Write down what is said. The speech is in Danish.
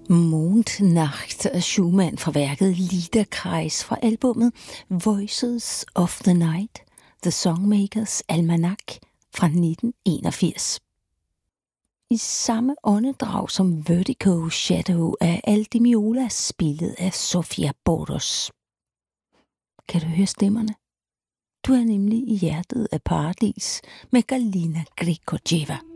Mondnacht af Schumann fra værket Liederkreis fra albummet Voices of the Night, The Songmakers Almanac fra 1981. I samme åndedrag som Vertigo Shadow af Al Di Meola, spillet af Sofia Boros. Kan du høre stemmerne? Du er nemlig i hjertet af paradis med Galina Grigorjeva.